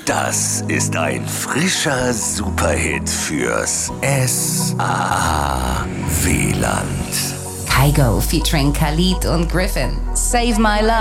Das ist ein frischer Superhit fürs SAW-Land. Kygo featuring Khalid und Griffin. Save My Love.